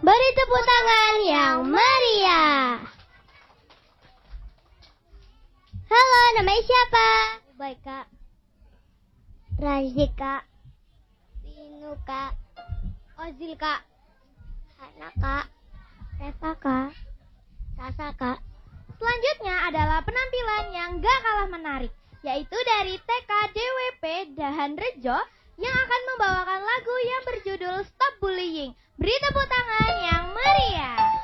Beri tepuk tangan yang meriah. Halo, namanya siapa? Baik, Kak. Razik, Kak. Pinu, Kak. Ozil, Kak. Hana, Kak. Reva, Kak. Sasa, Kak. Selanjutnya adalah penampilan yang gak kalah menarik, yaitu dari TK DWP Dahan Rejo yang akan membawakan lagu yang berjudul Stop Bullying. Beri tepuk tangan yang meriah.